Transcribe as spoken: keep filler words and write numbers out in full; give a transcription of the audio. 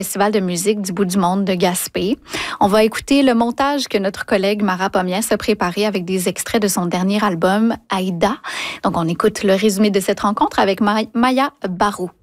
Festival de musique du bout du monde de Gaspé. On va écouter le montage que notre collègue Mara Pomiès a préparé avec des extraits de son dernier album, Aïda. Donc, on écoute le résumé de cette rencontre avec Maya Barou.